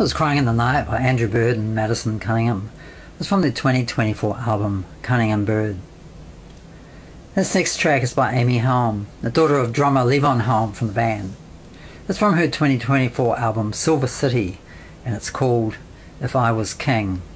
was Crying in the Night by Andrew Bird and Madison Cunningham. It's from the 2024 album Cunningham Bird. This next track is by Amy Helm, the daughter of drummer Levon Helm from the band. It's from her 2024 album Silver City, and it's called If I Was King.